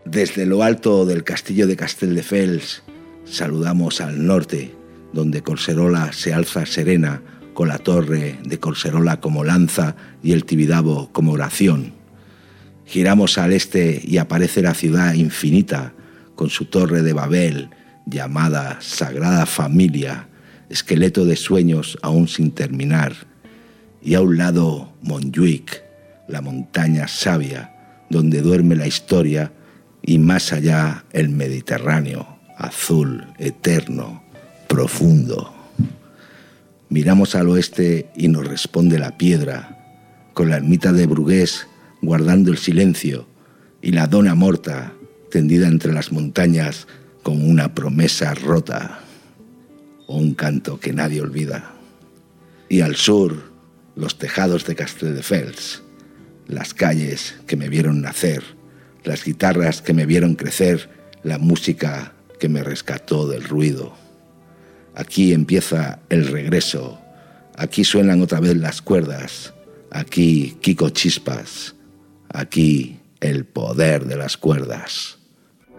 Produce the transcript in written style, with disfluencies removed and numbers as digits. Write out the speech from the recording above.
Desde lo alto del castillo de Castelldefels saludamos al norte, donde Collserola se alza serena, con la torre de Collserola como lanza y el Tibidabo como oración. Giramos al este y aparece la ciudad infinita, con su torre de Babel, llamada Sagrada Familia, esqueleto de sueños aún sin terminar. Y a un lado Montjuic, la montaña sabia, donde duerme la historia, y más allá el Mediterráneo, azul, eterno, profundo. Miramos al oeste y nos responde la piedra, con la ermita de Brugués guardando el silencio y la Dona Morta tendida entre las montañas con una promesa rota o un canto que nadie olvida. Y al sur, los tejados de Castelldefels, las calles que me vieron nacer, las guitarras que me vieron crecer, la música que me rescató del ruido. Aquí empieza el regreso, aquí suenan otra vez las cuerdas, aquí Kiko Chispas, aquí el poder de las cuerdas.